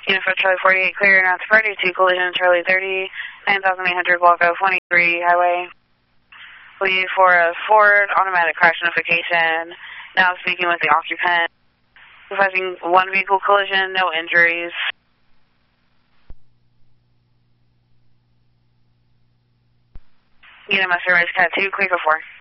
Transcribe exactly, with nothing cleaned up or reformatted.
Unit for Charlie forty-eight, clear now to party, two collision, Charlie thirty, nine thousand eight hundred, block of twenty-three highway. Lead for a Ford, automatic crash notification. Now speaking with the occupant. Requesting one vehicle collision, no injuries. Unit Master Race Cat two, clear for four.